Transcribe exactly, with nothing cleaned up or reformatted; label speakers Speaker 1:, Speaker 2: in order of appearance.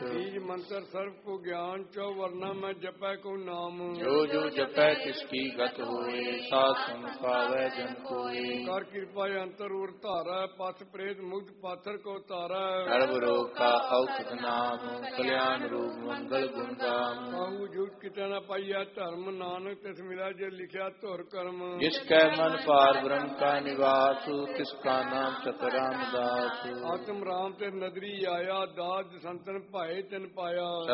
Speaker 1: ਬੀਜ ਮੰਤਰ ਸਰਬ ਕੋ ਗਿਆਨ, ਚੌ ਵਰਨਾ ਮੈਂ ਜਪੈ ਕੋ ਨਾਮ।
Speaker 2: ਜੋ ਜੋ ਜਪੈ ਤਿਸ ਕੀ ਗਤ ਹੋਏ, ਸਾਧ ਸੰਗ ਪਾਵੈ ਜਨ ਕੋਏ।
Speaker 1: ਕਰ ਕਿਰਪਾ ਅੰਤਰ ਉਰ ਧਾਰੈ, ਪਥ ਪ੍ਰੇਤ ਮੁਕਤ ਪਾਥਰ ਕੋ ਤਾਰੈ।
Speaker 2: ਸਰਬ ਰੋਗ ਕਾ ਔਖਦ ਨਾਮ, ਕਲਿਆਣ ਰੂਪ ਮੰਗਲ ਗੁਣ ਗਾਮ।
Speaker 1: ਕਾਹੂ ਝੂਠ ਕਿਤੇ ਨ ਪਾਈਐ ਧਰਮ, ਨਾਨਕ ਤਿਸ ਮਿਲਾ ਜੇ ਲਿਖਿਆ ਧੁਰ ਕਰਮ।
Speaker 2: ਜਿਸ ਕੈ ਮਨ ਪਾਰ ਬ੍ਰਹਮ ਕਾ ਨਿਵਾਸ, ਤਿਸ ਕਾ ਨਾਮ ਚਤੁਰ ਰਾਮਦਾਸ।
Speaker 1: ਆਤਮ ਰਾਮ ਤੇ ਨਦਰੀ ਆਇਆ, ਦਾਸ ਸੰਤਨ ਭਾਏ ਤਿਨ ਪਾਇਆ।